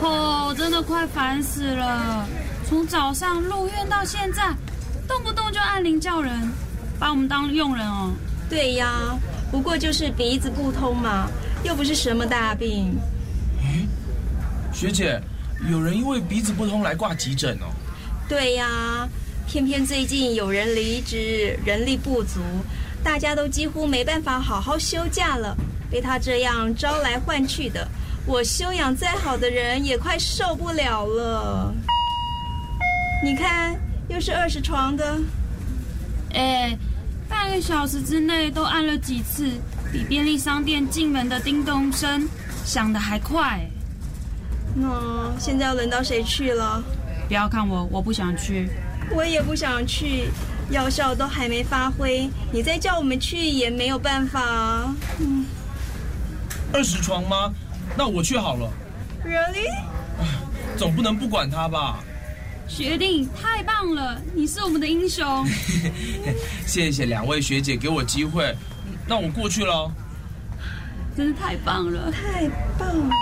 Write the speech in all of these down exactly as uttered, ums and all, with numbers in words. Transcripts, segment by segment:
哦，真的快烦死了！从早上入院到现在，动不动就按铃叫人，把我们当佣人哦。 对呀，不过就是鼻子不通嘛，又不是什么大病。 诶，学姐，有人因为鼻子不通来挂急诊哦。 对呀，偏偏最近有人离职，人力不足，大家都几乎没办法好好休假了，被他这样招来唤去的，我修养再好的人也快受不了了。你看，又是二十床的。 哎，半个小时之内都按了几次，比便利商店进门的叮咚声响得还快。 那现在要轮到谁去了？ 不要看我，我不想去。 我也不想去，药效都还没发挥，你再叫我们去也没有办法。嗯， 二十床吗？那我去好了。 Really？ 总不能不管他吧？ 学弟太棒了，你是我们的英雄。 谢谢两位学姐给我机会，那我过去了。 真是太棒了， 太棒了。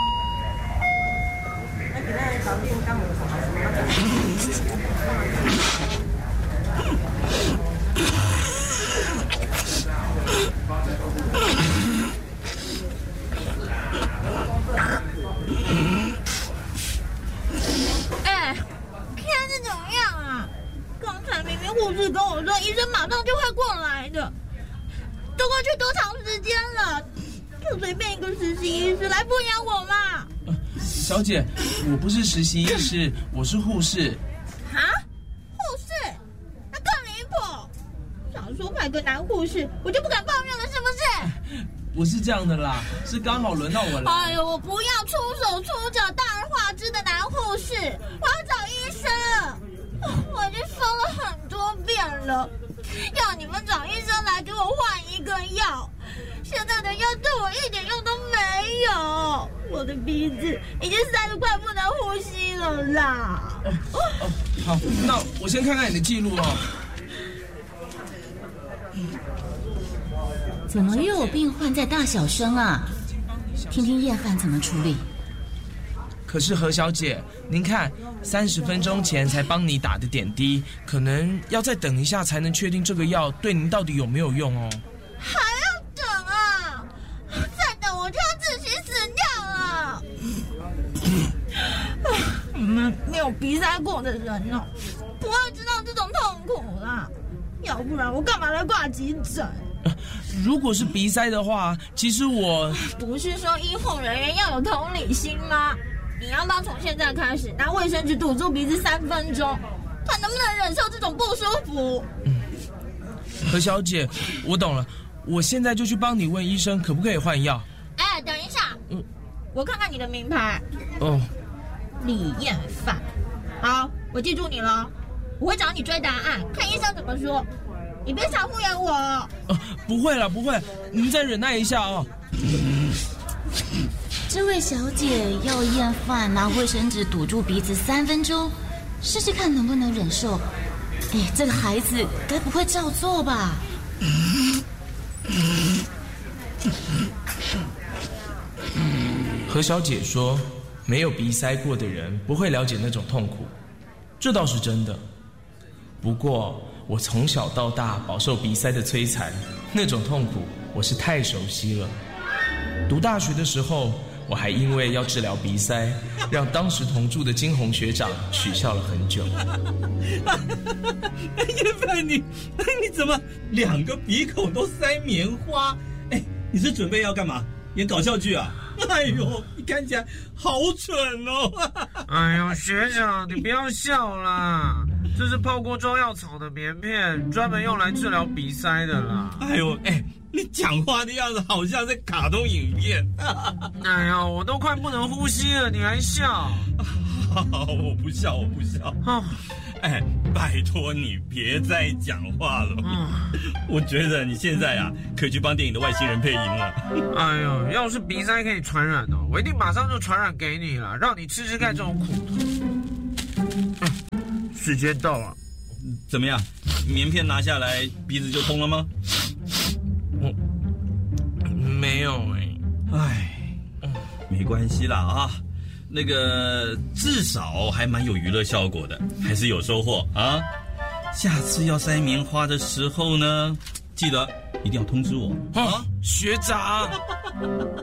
哎，现在是怎么样啊？刚才明明护士跟我说医生马上就会过来的，都过去多长时间了？就随便一个实习医师来敷衍我嘛。 呃、小姐，我不是实习医师，我是护士。 啊？护士？那更离谱！想说派个男护士，我就不敢抱怨了，是不是？ 不是这样的啦，是刚好轮到我来。 哎呦，我不要出手出脚、大而化之的男护士，我要找医生。我已经说了很多遍了，要你们找医生来给我换一个药。现在的药对我一点用都没有，我的鼻子已经塞得快不能呼吸了啦。 哦哦，好，那我先看看你的记录哦。 怎么又有病患在大小声啊？听听验饭怎么处理。 可是何小姐，您看，三十分钟前才帮你打的点滴，可能要再等一下才能确定这个药对您到底有没有用哦。 还要等啊？再等我就要窒息死掉了。你们没有鼻塞过的人哦，不会知道这种痛苦啦。要不然我干嘛来挂急诊？ 如果是鼻塞的话，其实我不是说医护人员要有同理心吗？你要不要从现在开始拿卫生纸堵住鼻子三分钟，看能不能忍受这种不舒服？ 嗯，何小姐，我懂了，我现在就去帮你问医生可不可以换药。 哎，等一下，嗯，我看看你的名牌。 哦， 李艳范。好，我记住你了，我会找你追答案，看医生怎么说。你别想敷衍我。 哦，不会啦，不会，您再忍耐一下哦。 这位小姐要验饭，拿卫生纸堵住鼻子三分钟，试试看能不能忍受。哎，这个孩子该不会照做吧？ 何小姐说，没有鼻塞过的人不会了解那种痛苦，这倒是真的。不过我从小到大饱受鼻塞的摧残，那种痛苦我是太熟悉了。读大学的时候，我还因为要治疗鼻塞，让当时同住的金红学长取笑了很久。 叶凡，你你怎么两个鼻孔都塞棉花？哎，你是准备要干嘛？演搞笑剧啊？哎呦，你看起来好蠢哦！ 哎呦，学长，你不要笑啦，这是泡过中药草的棉片，专门用来治疗鼻塞的啦。 哎呦，哎，你讲话的样子好像在卡通影片。 哎呀，我都快不能呼吸了，你还笑？ 好，我不笑，我不笑。哦，哎，拜托你别再讲话了。嗯，我觉得你现在啊，可以去帮电影的外星人配音了。 哎呦，要是鼻塞可以传染哦，我一定马上就传染给你了，让你吃吃看这种苦头。嗯，时间到了， 怎么样？棉片拿下来，鼻子就通了吗？ 我没有哎、 欸，哎，没关系啦啊。 那个至少还蛮有娱乐效果的，还是有收获啊。下次要塞棉花的时候呢，记得一定要通知我啊，学长。